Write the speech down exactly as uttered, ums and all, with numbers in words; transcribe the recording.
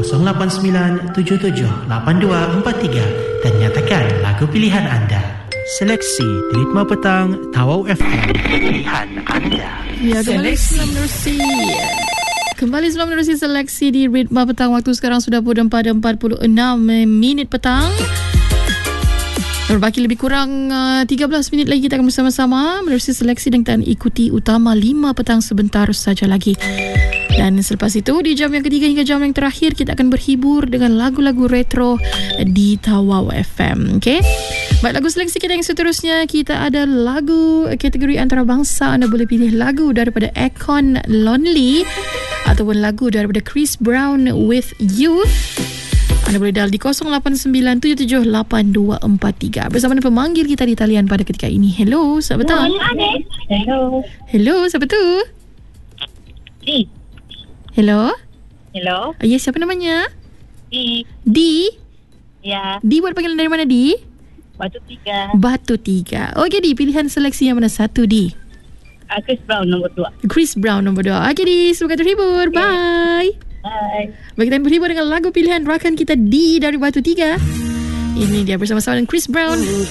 kosong lapan sembilan tujuh tujuh lapan dua empat tiga dan nyatakan lagu pilihan anda. Seleksi di Ritma Petang Tawau F M. Pilihan anda. Ya, kembali selamat menerusi. Kembali selamat menerusi seleksi di Ritma Petang. Waktu sekarang sudah pukul empat empat puluh enam minit petang. Berbaki lebih kurang uh, tiga belas minit lagi kita akan bersama-sama menerusi seleksi dan kita ikuti utama lima petang sebentar saja lagi. Dan selepas itu di jam yang ketiga hingga jam yang terakhir kita akan berhibur dengan lagu-lagu retro di Tawau F M. Okey. Baik, lagu seleksi kita yang seterusnya kita ada lagu kategori antarabangsa. Anda boleh pilih lagu daripada Akon Lonely ataupun lagu daripada Chris Brown With You. Anda boleh dial di kosong lapan sembilan tujuh tujuh lapan dua empat tiga bersama dengan pemanggil kita di talian pada ketika ini. Hello, selamat petang. Hello. Hello, siapa tu? Di. Hello. Hello. Ya, yes, siapa namanya? Di. Di. Ya. Di buat panggilan dari mana, Di? Batu Tiga. Batu Tiga. Okey, Di, pilihan seleksi yang mana satu, Di? Uh, Chris Brown nombor dua. Chris Brown nombor dua. Okey, Di, semoga terhibur. Okay. Bye. Bye. Bagi kita berhibur dengan lagu pilihan rakan kita Di dari Batu Tiga. Ini dia bersama-sama dengan Chris Brown